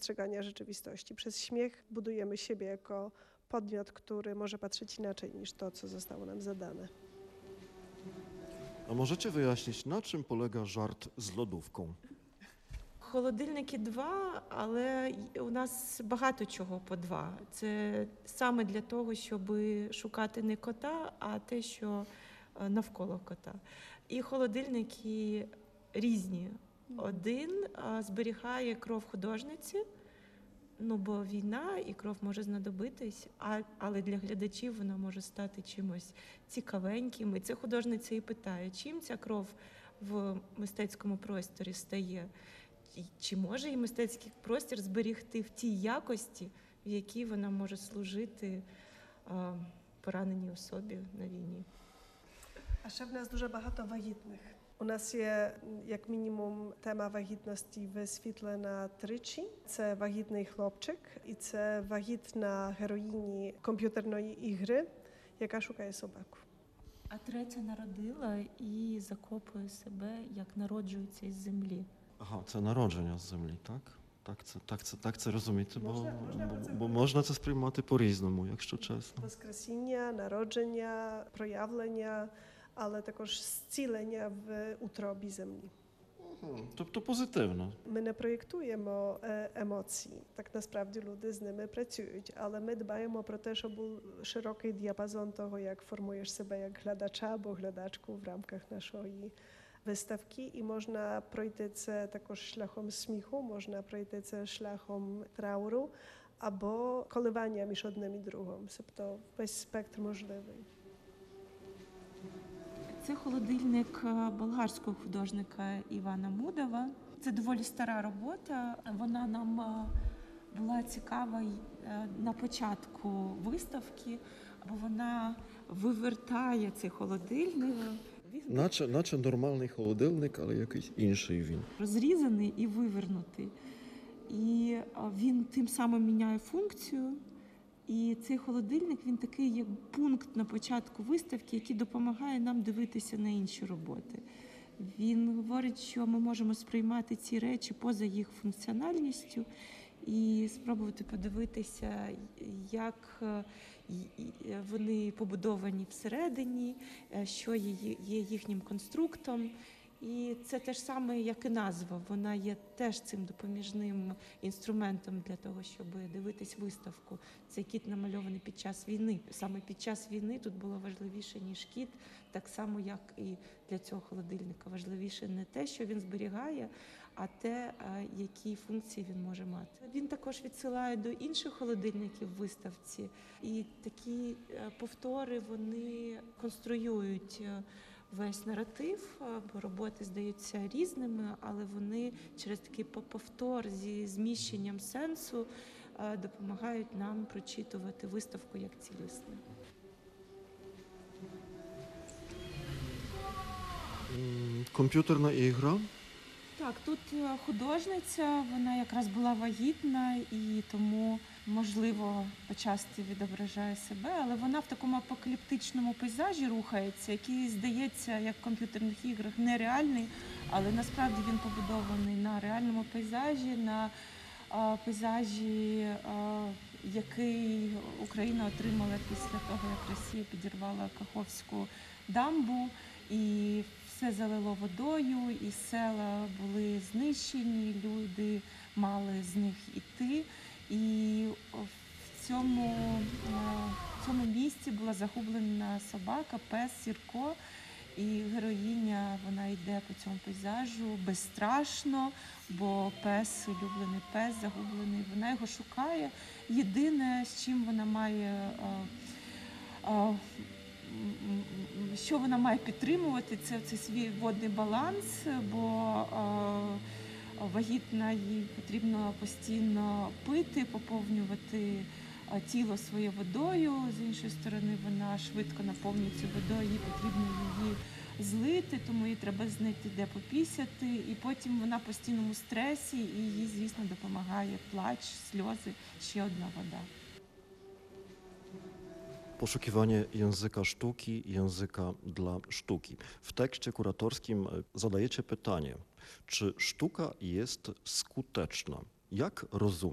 postrzegania rzeczywistości. Przez śmiech budujemy siebie jako podmiot, który może patrzeć inaczej niż to, co zostało nam zadane. A możecie wyjaśnić, na czym polega żart z lodówką? Холодильники два, але у нас багато чого по два. Це саме для того, щоб шукати не кота, а те, що навколо кота. І холодильники різні. Один зберігає кров художниці, ну бо війна і кров може знадобитись, але для глядачів вона може стати чимось цікавеньким. І це художниця і питає, чим ця кров в мистецькому просторі стає. Чи може і мистецький простір зберігти в тій якості, в якій вона може служити пораненій особі на війні? A ще в нас дуже багато вагітних. У нас є, як мінімум, тема вагітності висвітлена тричі. Це вагітний хлопчик і це вагітна героїні комп'ютерної ігри, яка шукає собаку. А третя народила і закопує себе, як народжується із землі. Ага, це народження з землі, так? Так це розуміти, бо це можна це сприймати по-різному, якщо чесно. Воскресіння, народження, проявлення, але також зцілення в утробі землі. Тобто позитивно. Ми не проєктуємо емоції, так насправді люди з ними працюють, але ми дбаємо про те, щоб був широкий діапазон того, як формуєш себе як глядача або глядачку в рамках нашої виставки. І можна пройти це також шляхом сміху, можна пройти це шляхом трауру або коливання між одним і другим. Тобто весь спектр можливий. Це холодильник болгарського художника Івана Мудова. Це доволі стара робота. Вона нам була цікава на початку виставки, бо вона вивертає цей холодильник. Наче нормальний холодильник, але якийсь інший він. Розрізаний і вивернутий. І він тим самим міняє функцію. І цей холодильник, він такий як пункт на початку виставки, який допомагає нам дивитися на інші роботи. Він говорить, що ми можемо сприймати ці речі поза їх функціональністю і спробувати подивитися, як вони побудовані всередині, що є їхнім конструктом. І це те ж саме, як і назва. Вона є теж цим допоміжним інструментом для того, щоб дивитись виставку. Цей кіт намальований під час війни. Саме під час війни тут було важливіше, ніж кіт, так само, як і для цього холодильника. Важливіше не те, що він зберігає, а те, які функції він може мати. Він також відсилає до інших холодильників в виставці. І такі повтори, вони конструюють весь наратив, бо роботи здаються різними, але вони через такий повтор зі зміщенням сенсу допомагають нам прочитувати виставку як цілісне. Комп'ютерна ігра. Так, тут художниця, вона якраз була вагітна і тому, можливо, почасти відображає себе, але вона в такому апокаліптичному пейзажі рухається, який, здається, як в комп'ютерних іграх, нереальний, але насправді він побудований на реальному пейзажі, на пейзажі, який Україна отримала після того, як Росія підірвала Каховську дамбу, і все залило водою, і села були знищені, люди мали з них іти. І в цьому місці була загублена собака, пес Сірко. І героїня, вона йде по цьому пейзажу безстрашно, бо пес, улюблений пес, загублений, вона його шукає. Єдине, з чим вона має, що вона має підтримувати, це свій водний баланс, бо вагітна, їй потрібно постійно пити, поповнювати тіло своє водою. З іншої сторони, вона швидко наповнюється водою, їй потрібно її злити, тому їй треба знайти, де попісяти. І потім вона в постійному стресі, і їй, звісно, допомагає плач, сльози, ще одна вода. Poszukiwanie języka sztuki, języka dla sztuki. W tekście kuratorskim zadajecie pytanie, czy sztuka jest skuteczna? Jak rozumieć